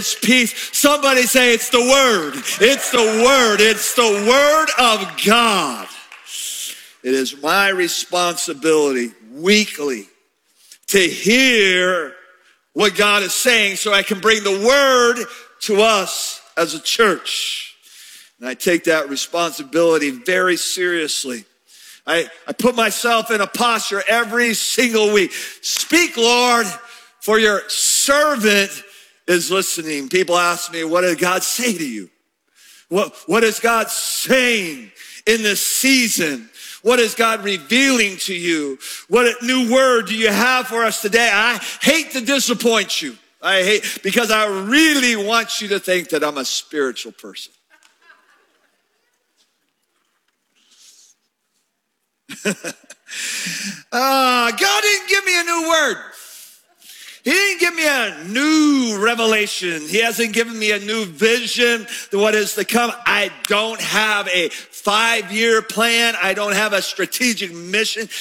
peace. Somebody say it's the word. It's the word. It's the word of God. It is my responsibility weekly to hear what God is saying so I can bring the word to us as a church. And I take that responsibility very seriously. I put myself in a posture every single week. Speak, Lord, for your servant is listening. People ask me, what did God say to you? What is God saying in this season? What is God revealing to you? What new word do you have for us today? I hate to disappoint you. Because I really want you to think that I'm a spiritual person. God didn't give me a new word. He didn't give me a new revelation. He hasn't given me a new vision to what is to come. I don't have a 5-year plan. I don't have a strategic mission.